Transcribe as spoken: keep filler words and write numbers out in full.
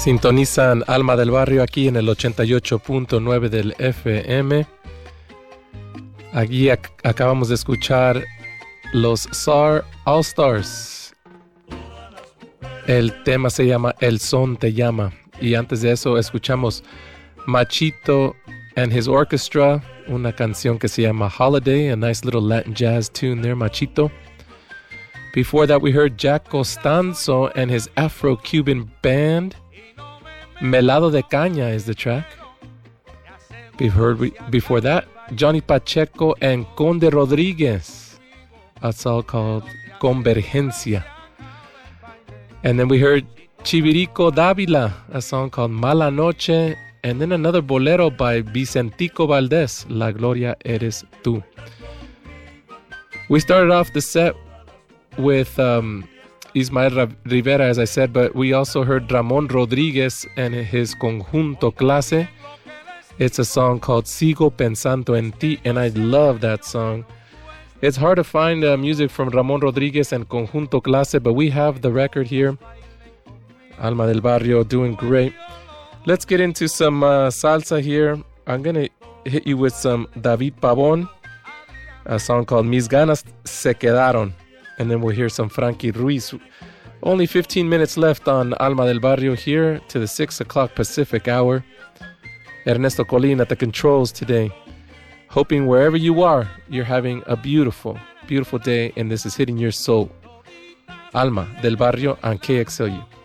Sintonizan Alma del Barrio aquí en el ochenta y ocho punto nueve del F M. Aquí ac- acabamos de escuchar los S A R All Stars. El tema se llama El Son Te Llama. Y antes de eso escuchamos Machito and His Orchestra, una canción que se llama Holiday, a nice little Latin jazz tune there, Machito. Before that we heard Jack Costanzo and his Afro-Cuban band. Melado de Caña is the track. We've heard we, before that Johnny Pacheco and Conde Rodriguez, a song called Convergencia. And then we heard Chivirico Dávila, a song called Mala Noche, and then another bolero by Vicentico Valdés, La Gloria Eres Tú. We started off the set with um, Ismael Rivera, as I said, but we also heard Ramon Rodriguez and his Conjunto Clase. It's a song called Sigo Pensando en Ti, and I love that song. It's hard to find uh, music from Ramon Rodriguez and Conjunto Clase, but we have the record here. Alma del Barrio doing great. Let's get into some uh, salsa here. I'm going to hit you with some David Pavón, a song called Mis Ganas Se Quedaron. And then we'll hear some Frankie Ruiz. Only fifteen minutes left on Alma del Barrio here to the six o'clock Pacific hour. Ernesto Colin at the controls today. Hoping wherever you are, you're having a beautiful, beautiful day, and this is hitting your soul. Alma del Barrio on K X L U.